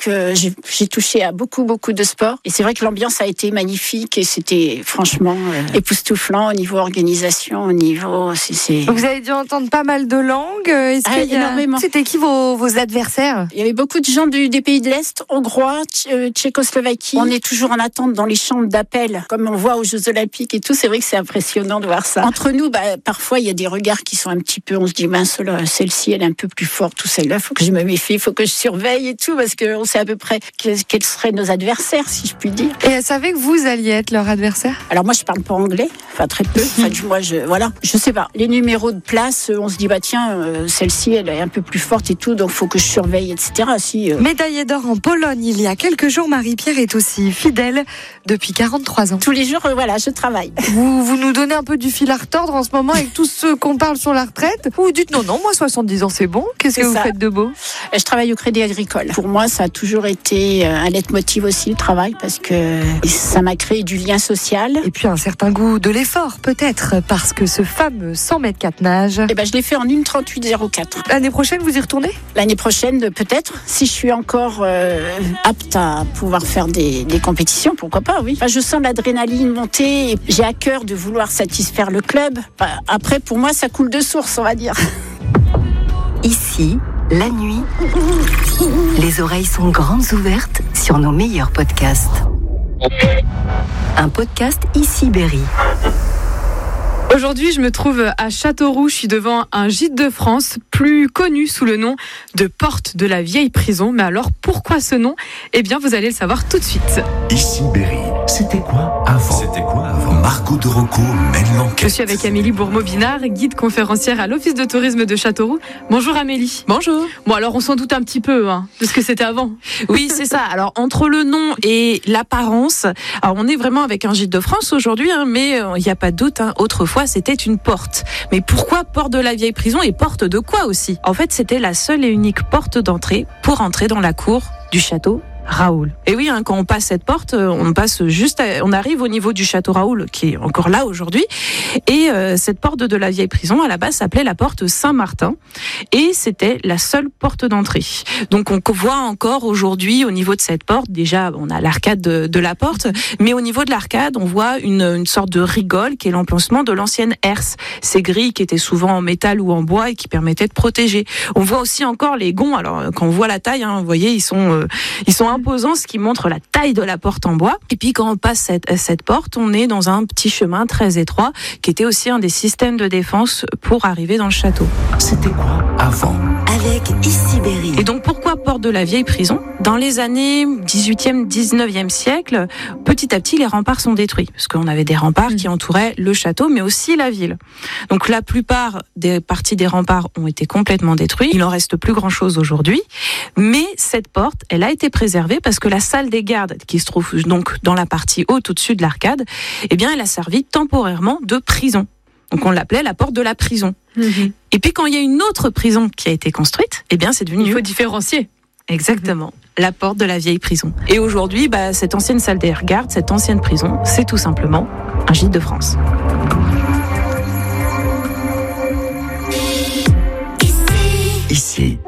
j'ai touché à beaucoup de sports. Et c'est vrai que l'ambiance a été magnifique et c'était franchement époustouflant au niveau organisation, au niveau... Vous avez dû entendre pas mal de langues. Énormément. C'était qui vos adversaires? Il y avait beaucoup de gens des pays de l'Est, hongrois, Tchécoslovaquie. On est toujours en attente dans les chambres d'appel, comme on voit aux Jeux Olympiques et tout. C'est vrai que c'est impressionnant de voir ça. Entre nous, parfois, il y a des regards qui sont un petit peu... On se dit, mince, celle-ci, elle est un peu plus forte, ou celle-là, il faut que je me méfie, il faut que je surveille et tout, parce qu'on sait à peu près quels seraient nos adversaires, si je puis dire. Et elle savait que vous alliez être leur adversaire? Alors moi, je parle pas anglais, enfin très peu. Je sais pas. Les numéros de place, on se dit, celle-ci, elle est un peu plus forte et tout, donc faut que je surveille, etc. Médaillée d'or en Pologne il y a quelques jours, Marie-Pierre est aussi fidèle depuis 43 ans. Tous les jours, je travaille. Vous nous donnez un peu du fil à retordre en ce moment avec tous ceux qu'on parle sur la retraite? Ou vous dites non, moi 70 ans c'est bon. Qu'est-ce que vous faites de beau? Je travaille au Crédit Agricole. Pour moi, ça a toujours été un leitmotiv aussi, le travail, parce que ça m'a créé du lien social. Et puis un certain goût de l'effort, peut-être, parce que ce fameux 100 mètres 4 nage... je l'ai fait en 1:38:04. L'année prochaine, vous y retournez? L'année prochaine, peut-être. Si je suis encore apte à pouvoir faire des compétitions, pourquoi pas, oui. Je sens l'adrénaline monter et j'ai à cœur de vouloir satisfaire le club. Après, pour moi, ça coule de source, on va dire. Ici, la nuit, les oreilles sont grandes ouvertes sur nos meilleurs podcasts. Un podcast Ici Berry. Aujourd'hui, je me trouve à Châteauroux. Je suis devant un gîte de France, plus connu sous le nom de Porte de la Vieille Prison. Mais alors, pourquoi ce nom? Vous allez le savoir tout de suite. Ici Berry. C'était quoi avant? Margot de Rocco mène l'enquête. Je suis avec Amélie Bourmeau-Binard, guide conférencière à l'Office de tourisme de Châteauroux. Bonjour Amélie. Bonjour. Bon, alors on s'en doute un petit peu de ce que c'était avant. Oui, c'est ça. Alors, entre le nom et l'apparence, alors on est vraiment avec un gîte de France aujourd'hui, mais il n'y a pas de doute, autrefois c'était une porte. Mais pourquoi porte de la vieille prison et porte de quoi aussi? En fait, c'était la seule et unique porte d'entrée pour entrer dans la cour du château Raoul. Et oui, quand on passe cette porte, on arrive au niveau du château Raoul, qui est encore là aujourd'hui. Et cette porte de la vieille prison, à la base, s'appelait la porte Saint-Martin. Et c'était la seule porte d'entrée. Donc on voit encore aujourd'hui, au niveau de cette porte, déjà, on a l'arcade de la porte, mais au niveau de l'arcade, on voit une sorte de rigole qui est l'emplacement de l'ancienne herse. Ces grilles qui étaient souvent en métal ou en bois et qui permettaient de protéger. On voit aussi encore les gonds. Alors, quand on voit la taille, vous voyez, ils sont imposants, ce qui montre la taille de la porte en bois. Et puis quand on passe cette porte, on est dans un petit chemin très étroit qui était aussi un des systèmes de défense pour arriver dans le château. C'était quoi avant? Avec Ici Berry. Et donc pourquoi porte de la vieille prison? Dans les années 18e, 19e siècle, petit à petit les remparts sont détruits parce qu'on avait des remparts qui entouraient le château mais aussi la ville. Donc la plupart des parties des remparts ont été complètement détruits. Il n'en reste plus grand chose aujourd'hui. Mais cette porte, elle a été préservée parce que la salle des gardes, qui se trouve donc dans la partie haute au-dessus de l'arcade, elle a servi temporairement de prison. Donc on l'appelait la porte de la prison. Et puis quand il y a une autre prison qui a été construite, c'est devenu... Il faut différencier. Exactement. La porte de la vieille prison. Et aujourd'hui, cette ancienne salle des gardes, cette ancienne prison, c'est tout simplement un gîte de France. Ici,